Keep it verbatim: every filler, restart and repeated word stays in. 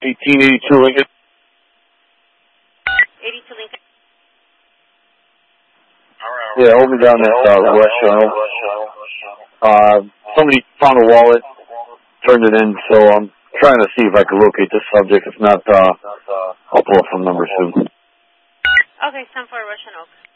eighteen eighty-two Lincoln. eighty-two Lincoln. Yeah, hold me down that uh, west channel. Uh, somebody found a wallet, turned it in, so I'm trying to see if I can locate this subject. If not, uh, I'll pull a phone number soon. Okay, stand for Russian Oak.